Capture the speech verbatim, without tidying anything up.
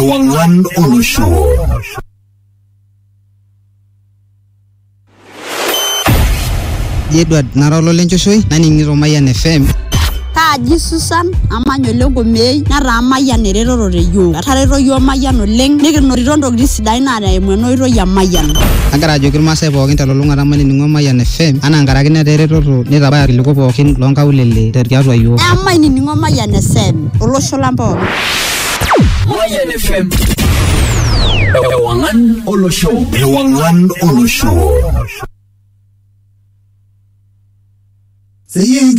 Ewangan Olusho. Edward Narolo Lenchoshoi, Naningiro Mayan F M. Kaji Susan, amanyo lengo mei, nara amayan erero reyo. Atarero yo mayan oleng, nikirinoto grisidain nara emwenoiro ya mayan. Agara jokir masai pookin telulung'ata ramani ningo Mayan F M, ana nkaraki neteretoto nitabaya irkiliku pookin loonkaulele tiatua yiok. Amai ningo Mayan F M, olosho lang pookin. Mayan F M. Ewangan Olusho. Ewangan Olusho.